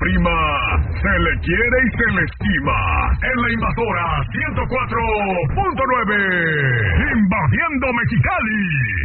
prima, se le quiere y se le estima. En la Invasora 104.9, invadiendo Mexicali.